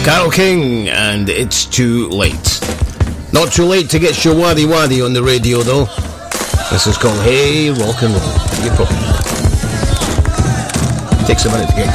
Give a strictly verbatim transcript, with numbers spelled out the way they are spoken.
Carole King, and It's Too Late. Not too late to get your waddy waddy on the radio, though. This is called Hey Rock and Roll. You probably know. Takes a minute to get